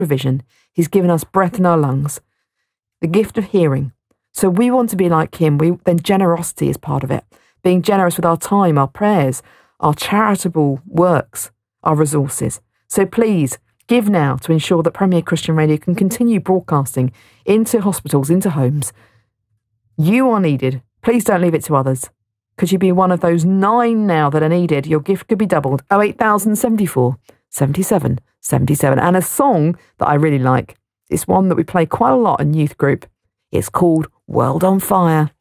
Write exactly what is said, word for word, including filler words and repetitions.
provision. He's given us breath in our lungs, the gift of hearing. So we want to be like him. We, then generosity is part of it. Being generous with our time, our prayers, our charitable works, our resources. So please give now to ensure that Premier Christian Radio can continue broadcasting into hospitals, into homes. You are needed. Please don't leave it to others. Could you be one of those nine now that are needed? Your gift could be doubled. oh eight thousand seventy-four, seventy-seven, seventy-seven. And a song that I really like. It's one that we play quite a lot in youth group. It's called World on Fire.